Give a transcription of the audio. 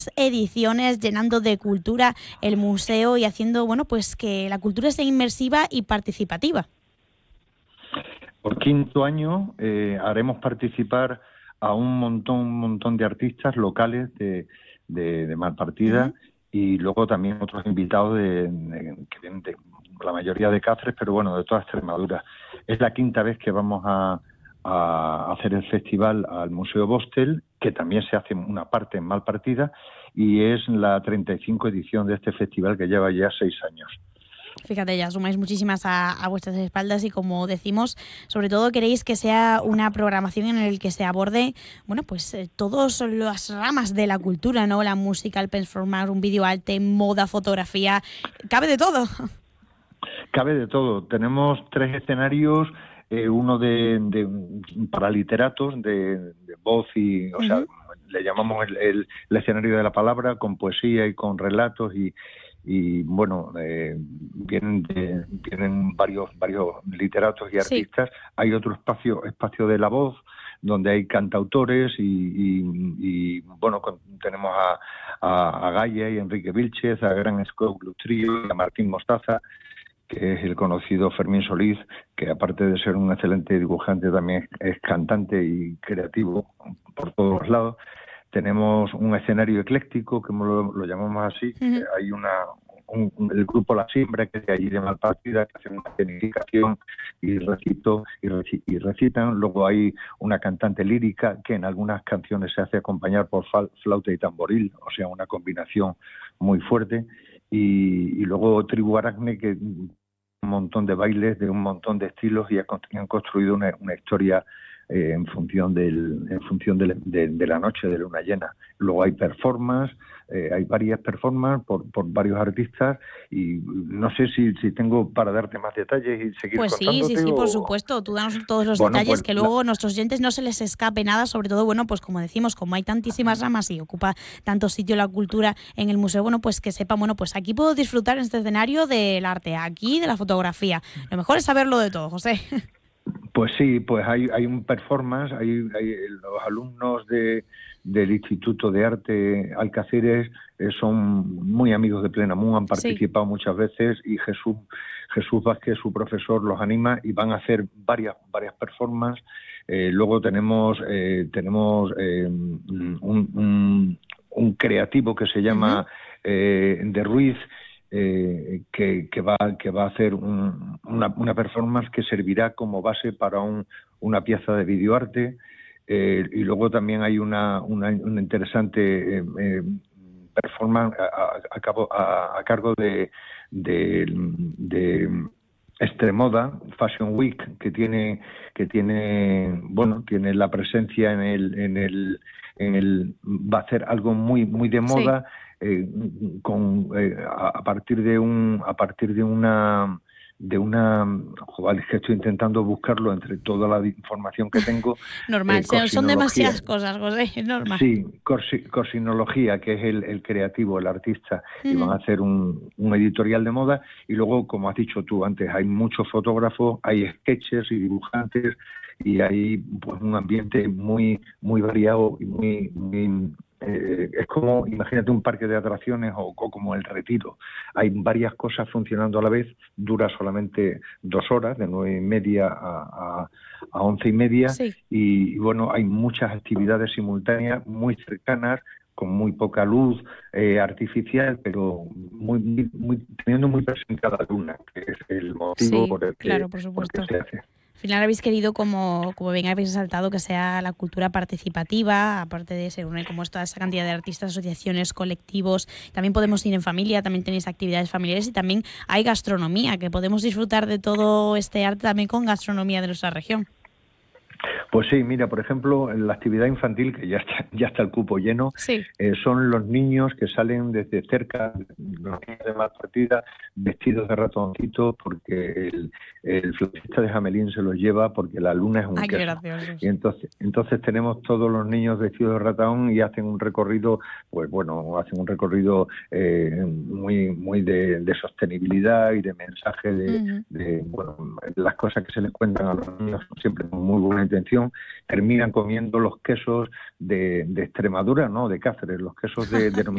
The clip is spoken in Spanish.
ediciones, llenando de cultura el museo y haciendo, bueno, pues que la cultura sea inmersiva y participativa. Por quinto año haremos participar a un montón de artistas locales de Malpartida, y luego también otros invitados que vienen de la mayoría de Cáceres, pero bueno, de toda Extremadura. Es la quinta vez que vamos a hacer el festival al Museo Bostel, que también se hace una parte en Malpartida, y es la 35 edición de este festival, que lleva ya 6 años. Fíjate, ya sumáis muchísimas a vuestras espaldas y, como decimos, sobre todo queréis que sea una programación en la que se aborde, bueno, pues todas las ramas de la cultura, ¿no? La música, el performance, un videoarte, moda, fotografía, cabe de todo. Cabe de todo. Tenemos 3 escenarios, uno para literatos de voz y, o sea, le llamamos el escenario de la palabra, con poesía y con relatos, y bueno, vienen varios literatos y artistas. Sí. Hay otro espacio de la voz, donde hay cantautores y bueno, tenemos a Gaia y Enrique Vilchez, a Gran Scott Lutrillo y a Martín Mostaza, que es el conocido Fermín Solís, que aparte de ser un excelente dibujante, también es cantante y creativo por todos los lados. Tenemos un escenario ecléctico, que lo llamamos así. Hay el grupo La Siembra, que es de allí de Malpartida, que hace una escenificación y recitan. Luego hay una cantante lírica, que en algunas canciones se hace acompañar por flauta y tamboril, o sea, una combinación muy fuerte. Y luego Tribu Aracne, que un montón de bailes de un montón de estilos, y han construido una historia en función de la noche de luna llena. Luego hay performance, hay varias performances por varios artistas, y no sé si tengo para darte más detalles y seguir contándote. Pues sí, por supuesto. Tú danos todos los detalles, pues, que luego a nuestros oyentes no se les escape nada, sobre todo, bueno, pues como decimos, como hay tantísimas ramas y ocupa tanto sitio la cultura en el museo, bueno, pues que sepan, bueno, pues aquí puedo disfrutar en este escenario del arte, aquí de la fotografía. Lo mejor es saberlo de todo, José. Pues sí, pues hay un performance, hay los alumnos del Instituto de Arte Alcáceres son muy amigos de Plenamun, han participado muchas veces, y Jesús Vázquez, su profesor, los anima, y van a hacer varias performances. Luego tenemos un creativo que se llama De Ruiz, que va a hacer una performance que servirá como base para una pieza de videoarte. Y luego también hay una interesante performance a cargo de Extremoda Fashion Week, que tiene la presencia va a hacer algo muy de moda. A partir de una joder, es que estoy intentando buscarlo entre toda la información que tengo. Normal, son demasiadas cosas, José, es normal. Sí, Corsinología, que es el creativo, el artista, y van a hacer un editorial de moda. Y luego, como has dicho tú antes, hay muchos fotógrafos, hay sketches y dibujantes, y hay pues un ambiente muy variado y muy es como, imagínate, un parque de atracciones o como el Retiro. Hay varias cosas funcionando a la vez. Dura solamente 2 horas, de 9:30 a 11:30. Sí. Y bueno, hay muchas actividades simultáneas muy cercanas, con muy poca luz artificial, pero teniendo muy presente a la luna, que es el motivo por el que se hace. Al final habéis querido, como bien habéis resaltado, que sea la cultura participativa, aparte de ser como toda esa cantidad de artistas, asociaciones, colectivos. También podemos ir en familia, también tenéis actividades familiares, y también hay gastronomía, que podemos disfrutar de todo este arte también con gastronomía de nuestra región. Pues sí, mira, por ejemplo, en la actividad infantil, que ya está el cupo lleno, son los niños que salen desde cerca, los niños de Malpartida, vestidos de ratoncito, porque el flautista de Jamelín se los lleva, porque la luna es un queso. Y entonces tenemos todos los niños vestidos de ratón, y hacen un recorrido, pues bueno, muy de sostenibilidad y de mensaje de las cosas que se les cuentan a los niños, siempre con muy buena intención. Terminan comiendo los quesos de Extremadura, no de Cáceres, los quesos denominados